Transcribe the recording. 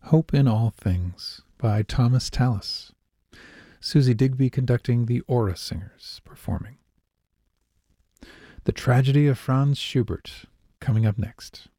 Hope in All Things by Thomas Tallis. Susie Digby conducting the Aura Singers performing. The Tragedy of Franz Schubert, coming up next.